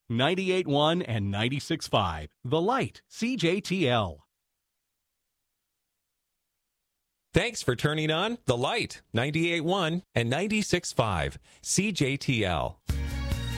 98.1 and 96.5. The Light, CJTL. Thanks for turning on The Light, 98.1 and 96.5, CJTL.